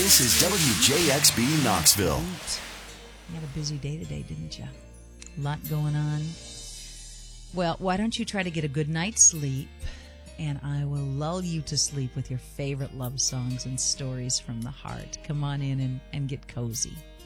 This is WJXB Knoxville. You had a busy day today, didn't you? A lot going on. Well, why don't you try to get a good night's sleep, and I will lull you to sleep with your favorite love songs and stories from the heart. Come on in and get cozy.